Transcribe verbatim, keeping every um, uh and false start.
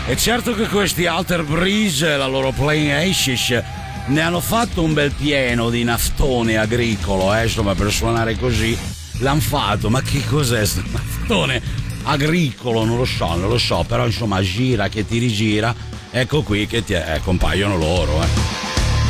E certo che questi Alter Bridge, la loro Plain Ashish, ne hanno fatto un bel pieno di naftone agricolo, eh, insomma, per suonare così l'han fatto. Ma che cos'è sto naftone agricolo? Non lo so, non lo so, però insomma gira che ti rigira, ecco qui che ti eh, compaiono loro, eh.